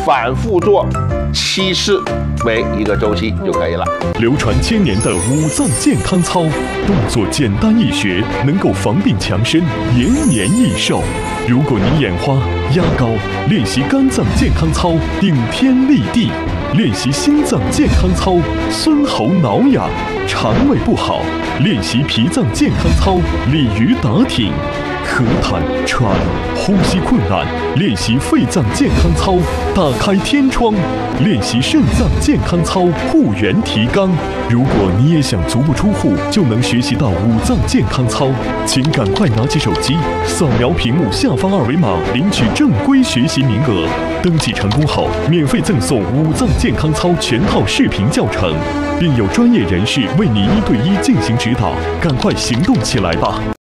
反复做7次，每一个周期就可以了。 流传1000年的五脏健康操，动作简单易学，能够防病强身，延年益寿。如果你眼花、压高，练习肝脏健康操，顶天立地；练习心脏健康操，孙喉挠痒；肠胃不好，练习脾脏健康操，鲤鱼打挺；咳痰、喘、呼吸困难，练习肺脏健康操，打开天窗；练习肾脏健康操，护元提肛。如果你也想足不出户就能学习到五脏健康操，请赶快拿起手机，扫描屏幕下方2维码，领取正规学习名额。登记成功后，免费赠送五脏健康操全套视频教程，并有专业人士为你1对1进行指导。赶快行动起来吧！